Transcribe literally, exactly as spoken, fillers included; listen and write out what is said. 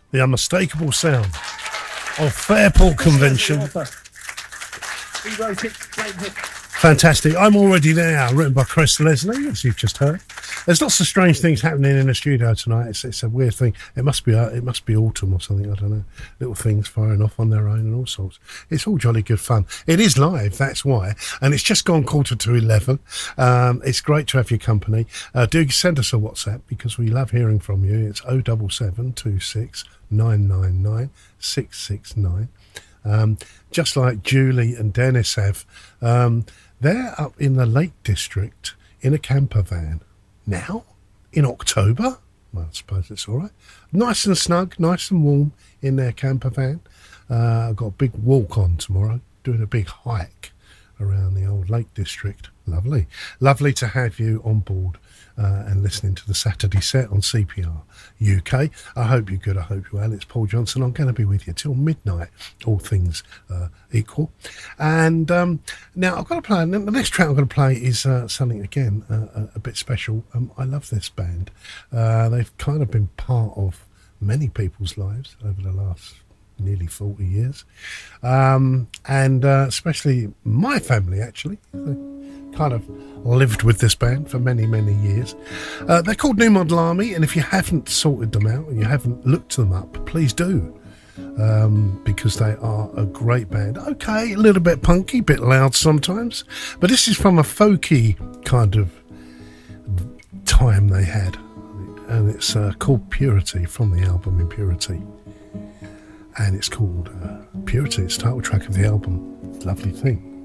The unmistakable sound of Fairport Convention. He wrote it, it. Fantastic. I'm Already There, written by Chris Leslie, as you've just heard. There's lots of strange things happening in the studio tonight. It's, it's a weird thing. It must be uh, it must be autumn or something. I don't know. Little things firing off on their own and all sorts. It's all jolly good fun. It is live, that's why. And it's just gone quarter to eleven. Um, it's great to have your company. Uh, do send us a WhatsApp because we love hearing from you. It's oh double seven two six nine nine nine six six nine. Um, just like Julie and Dennis have. Um, they're up in the Lake District in a camper van. Now? In October? Well, I suppose it's all right. Nice and snug, nice and warm in their camper van. Uh, I've got a big walk on tomorrow, doing a big hike around the old Lake District. Lovely. Lovely to have you on board uh, and listening to the Saturday set on C P R U K. I hope you're good. I hope you're well. It's Paul Johnson. I'm going to be with you till midnight, all things uh, equal. And um, now I've got to play, the next track I'm going to play is uh, something, again, uh, a, a bit special. Um, I love this band. Uh, they've kind of been part of many people's lives over the last nearly forty years. Um, and uh, especially my family, actually. They kind of lived with this band for many, many years. Uh, they're called New Model Army, and if you haven't sorted them out and you haven't looked them up, please do. Um, because they are a great band. Okay, a little bit punky, a bit loud sometimes, but this is from a folky kind of time they had. And it's uh, called Purity, from the album Impurity. And it's called uh, Purity. It's the title track of the album. Lovely thing.